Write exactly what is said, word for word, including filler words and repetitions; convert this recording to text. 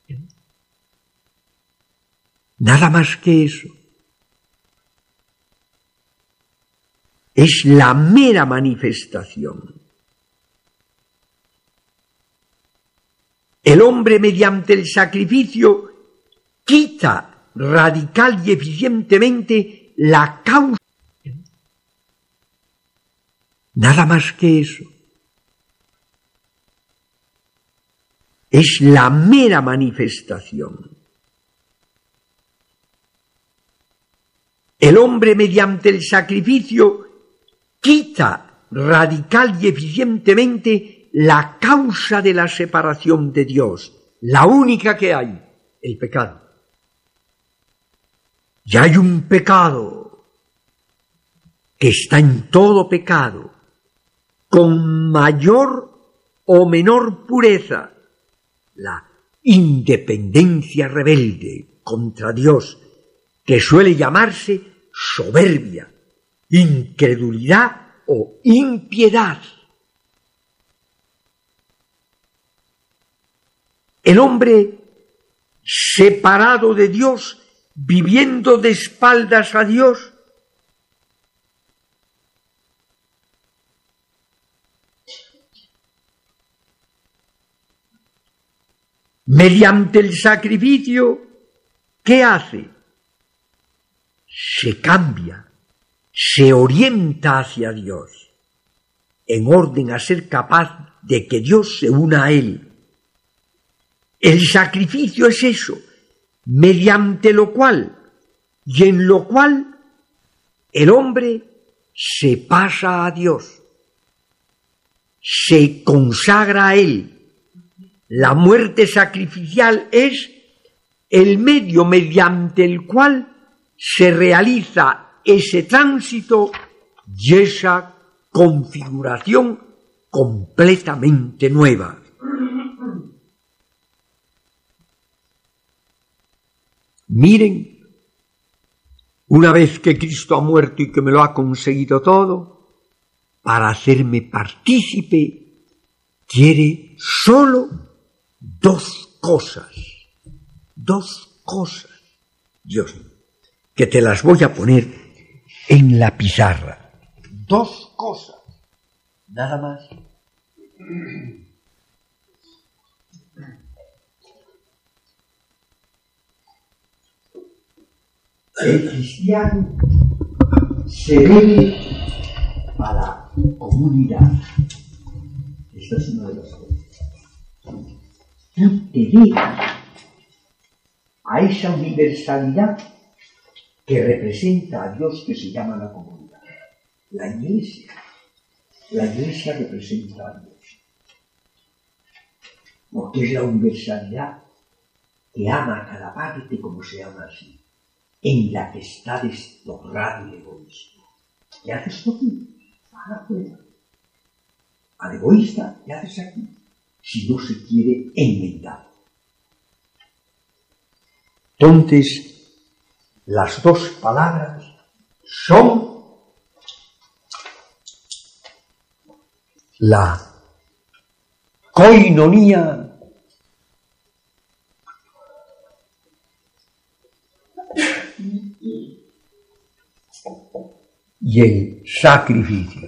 Nada más que eso. Es la mera manifestación. El hombre, mediante el sacrificio, quita radical y eficientemente la causa. Nada más que eso. Es la mera manifestación. El hombre, mediante el sacrificio, quita radical y eficientemente la causa de la separación de Dios, la única que hay, el pecado. Y hay un pecado que está en todo pecado, con mayor o menor pureza, la independencia rebelde contra Dios, que suele llamarse soberbia, incredulidad o impiedad. El hombre separado de Dios, viviendo de espaldas a Dios, mediante el sacrificio, ¿qué hace? Se cambia, se orienta hacia Dios, en orden a ser capaz de que Dios se una a él. El sacrificio es eso, mediante lo cual y en lo cual el hombre se pasa a Dios, se consagra a él. La muerte sacrificial es el medio mediante el cual se realiza ese tránsito y esa configuración completamente nueva. Miren, una vez que Cristo ha muerto y que me lo ha conseguido todo, para hacerme partícipe, quiere solo dos cosas, dos cosas, Dios mío, que te las voy a poner en la pizarra. Dos cosas, nada más. El cristiano se debe a la comunidad. Esta es una de las cosas. Tú te debes a esa universalidad que representa a Dios, que se llama la comunidad. La iglesia. La iglesia representa a Dios. Porque es la universalidad que ama a cada parte como se ama a sí, en la que está destorrado el egoísmo. ¿Qué haces tú aquí? Para afuera. Al egoísta, ¿qué haces aquí? Si no se quiere enmendar. Entonces, las dos palabras son la koinonía y el sacrificio.